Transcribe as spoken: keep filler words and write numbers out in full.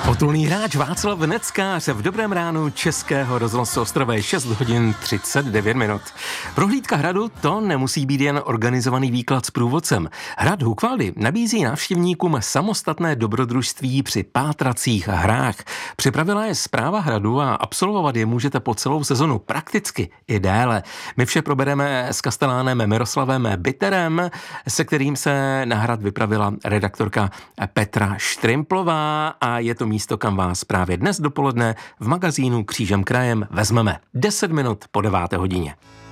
Potulný hráč Václav Neckář v Dobrém ránu Českého rozhlasu Ostrava je šest hodin třicet devět minut. Prohlídka hradu to nemusí být jen organizovaný výklad s průvodcem. Hrad Hukvaldy nabízí návštěvníkům samostatné dobrodružství při pátracích hrách. Připravila je správa hradu a absolvovat je můžete po celou sezonu, prakticky i déle. My vše probereme s kastelánem Miroslavem Bitterem, se kterým se na hrad vypravila redaktorka Petra Štrimplová, a je to místo, kam vás právě dnes dopoledne v magazínu Křížem krajem vezmeme. deset minut po deváté hodině.